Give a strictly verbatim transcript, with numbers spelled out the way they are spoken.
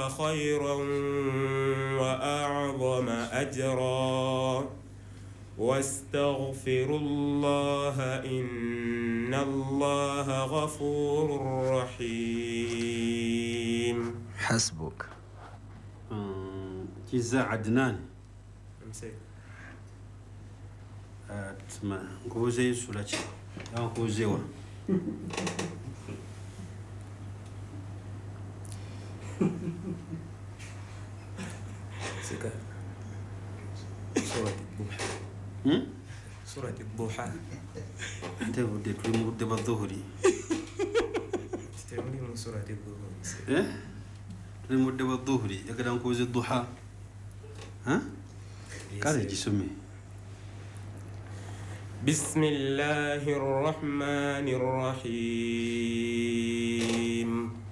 خيرا وأعظم أجرا واستغفروا الله إن الله غفور رحيم. حسبك. كيزا عدنان امسك تسمع غوزي سولاتي لا غوزيوا سكا سورة الضحى. هم سورة الضحى انت بدي تقول مده بالظهري تستعملي من سورة الضحى ايه المده بالظهري يا كده غوزي الضحى ها قال جسمي. بسم الله الرحمن الرحيم.